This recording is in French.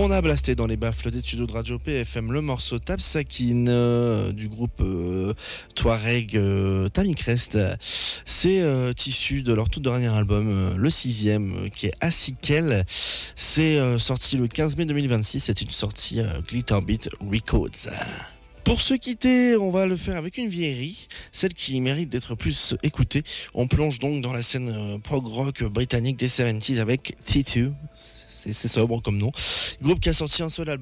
On a blasté dans les baffles des studios de Radio PFM le morceau Tapsakine du groupe Touareg Tammy Crest. C'est issu de leur tout dernier album, le 6e, qui est Asikel. C'est sorti le 15 mai 2026. C'est une sortie Glitterbeat Records. Pour se quitter, on va le faire avec une vieillerie, celle qui mérite d'être plus écoutée. On plonge donc dans la scène prog rock britannique des 70s avec T2, c'est sobre comme nom. Groupe qui a sorti un seul album.